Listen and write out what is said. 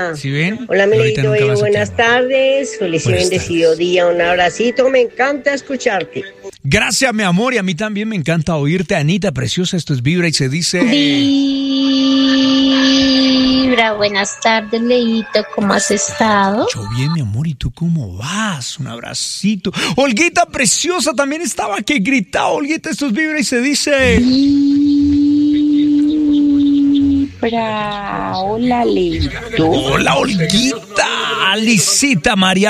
Olguita. ¿Sí ven? Hola, Olguita Melito, nunca más buenas aquí, amor. tardes. Feliz y Buenas bendecido tardes. día. Un abracito, me encanta escucharte. Gracias, mi amor, y a mí también me encanta oírte, Anita, preciosa. Esto es Vibra y se dice... Vibra, buenas tardes, Leito, ¿cómo has estado? Yo bien, mi amor, ¿y tú cómo vas? Un abracito. Olguita preciosa también estaba que gritaba. Olguita, esto es Vibra y se dice... Vibra, hola, Leito. Hola, Olguita. Alicita María